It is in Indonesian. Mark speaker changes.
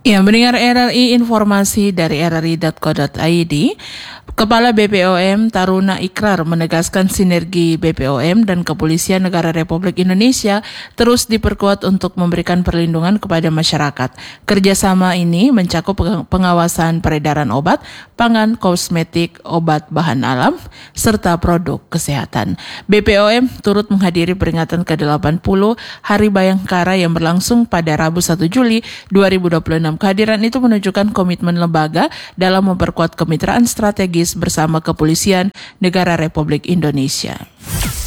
Speaker 1: Ya, mendengar RRI, informasi dari rri.co.id, Kepala BPOM Taruna Ikrar menegaskan sinergi BPOM dan Kepolisian Negara Republik Indonesia terus diperkuat untuk memberikan perlindungan kepada masyarakat. Kerjasama ini mencakup pengawasan peredaran obat, pangan, kosmetik, obat bahan alam, serta produk kesehatan. BPOM turut menghadiri peringatan ke-80 Hari Bayangkara yang berlangsung pada Rabu 1 Juli 2026. Kehadiran itu menunjukkan komitmen lembaga dalam memperkuat kemitraan strategis bersama Kepolisian Negara Republik Indonesia.